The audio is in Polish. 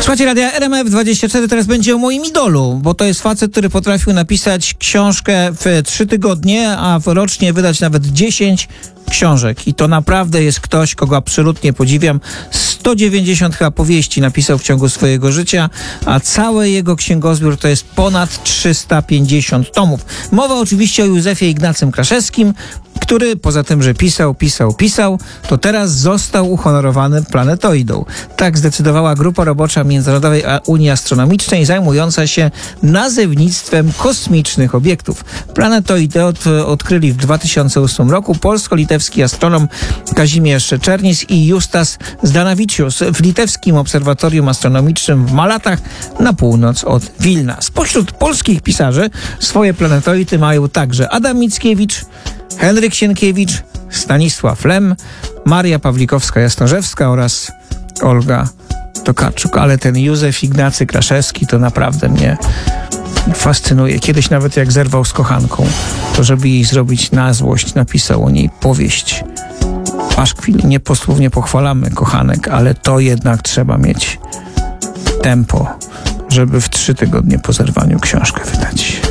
Słuchajcie, Radia RMF24 teraz będzie o moim idolu, bo to jest facet, który potrafił napisać książkę w 3 tygodnie, a rocznie wydać nawet 10 książek. I to naprawdę jest ktoś, kogo absolutnie podziwiam. 190 chyba powieści napisał w ciągu swojego życia, a cały jego księgozbiór to jest ponad 350 tomów. Mowa oczywiście o Józefie Ignacym Kraszewskim, który poza tym, że pisał, to teraz został uhonorowany planetoidą. Tak zdecydowała grupa robocza Międzynarodowej Unii Astronomicznej zajmująca się nazewnictwem kosmicznych obiektów. Planetoidę odkryli w 2008 roku polsko-litewski astronom Kazimierz Czernis i Justas Zdanavicius w litewskim obserwatorium astronomicznym w Malatach na północ od Wilna. Spośród polskich pisarzy swoje planetoidy mają także Adam Mickiewicz, Henryk Sienkiewicz, Stanisław Lem, Maria Pawlikowska-Jasnorzewska oraz Olga Tokarczuk. Ale ten Józef Ignacy Kraszewski to naprawdę mnie fascynuje. Kiedyś nawet jak zerwał z kochanką, to żeby jej zrobić na złość, napisał o niej powieść. Paszkwil, nie pochwalamy kochanek, ale to jednak trzeba mieć tempo, żeby w 3 tygodnie po zerwaniu książkę wydać.